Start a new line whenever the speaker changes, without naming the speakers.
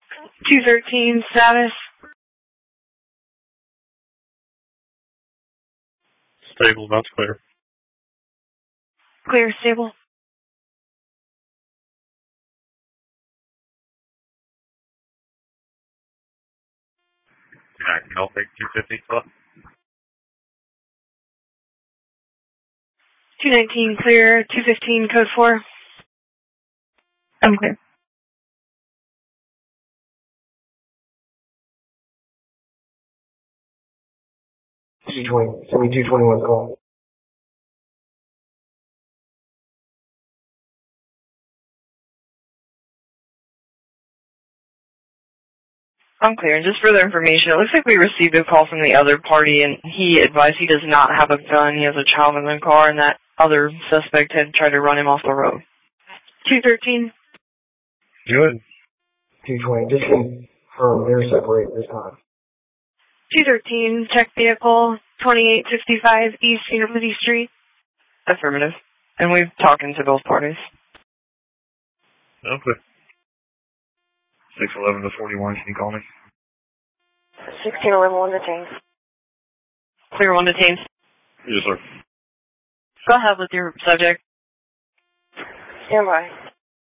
213 status.
Stable, that's clear.
Clear, stable.
Yeah, I'll take 250 plus.
219 clear, 215 code 4. I'm clear.
221 call.
I'm clear. And just further information, it looks like we received a call from the other party, and he advised he does not have a gun. He has a child in the car, and that other suspect had tried to run him off the road.
213.
Good.
220, just confirm they're separated this time.
213, check vehicle, 2855 East University Street.
Affirmative. And we've talking to both parties.
Okay. 611 to 41, can you call me?
1611, one detained.
Clear, one detained.
Yes, sir.
Go ahead with your subject.
Stand by.